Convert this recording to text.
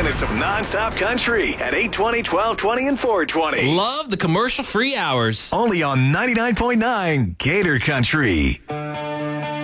minutes of nonstop country at 820, 1220, and 420. Love the commercial-free hours. Only on 99.9 Gator Country.